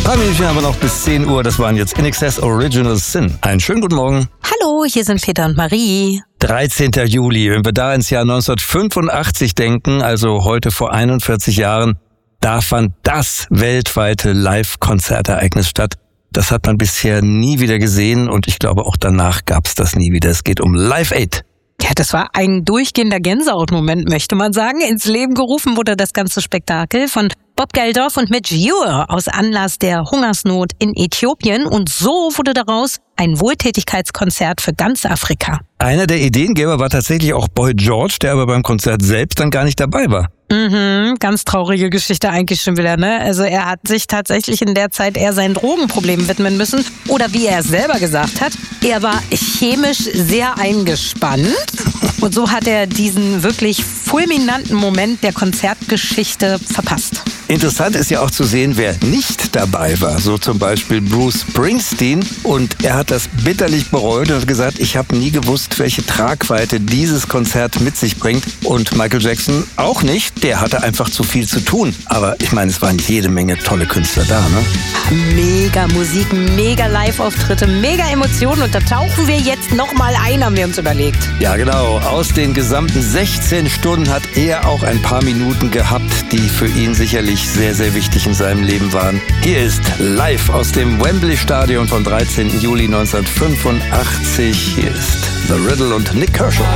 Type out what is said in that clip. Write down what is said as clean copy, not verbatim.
3 Minuten haben wir noch bis 10 Uhr. Das waren jetzt INXS Original Sin. Einen schönen guten Morgen. Hallo, hier sind Peter und Marie. 13. Juli, wenn wir da ins Jahr 1985 denken, also heute vor 41 Jahren, da fand das weltweite Live-Konzertereignis statt. Das hat man bisher nie wieder gesehen und ich glaube auch danach gab's das nie wieder. Es geht um Live Aid. Ja, das war ein durchgehender Gänsehautmoment, möchte man sagen. Ins Leben gerufen wurde das ganze Spektakel von Bob Geldof und Midge Ure aus Anlass der Hungersnot in Äthiopien. Und so wurde daraus ein Wohltätigkeitskonzert für ganz Afrika. Einer der Ideengeber war tatsächlich auch Boy George, der aber beim Konzert selbst dann gar nicht dabei war. Ganz traurige Geschichte eigentlich schon wieder, ne? Also er hat sich tatsächlich in der Zeit eher seinen Drogenproblemen widmen müssen. Oder wie er es selber gesagt hat, er war chemisch sehr eingespannt. Und so hat er diesen wirklich fulminanten Moment der Konzertgeschichte verpasst. Interessant ist ja auch zu sehen, wer nicht dabei war. So zum Beispiel Bruce Springsteen. Und er hat das bitterlich bereut und hat gesagt, ich habe nie gewusst, welche Tragweite dieses Konzert mit sich bringt. Und Michael Jackson auch nicht. Der hatte einfach zu viel zu tun. Aber ich meine, es waren jede Menge tolle Künstler da, ne? Mega Musik, mega Live-Auftritte, mega Emotionen. Und da tauchen wir jetzt nochmal ein, haben wir uns überlegt. Ja, genau. Aus den gesamten 16 Stunden hat er auch ein paar Minuten gehabt, die für ihn sicherlich sehr, sehr wichtig in seinem Leben waren. Hier ist live aus dem Wembley-Stadion vom 13. Juli 1985. Hier ist The Riddle und Nick Kershaw.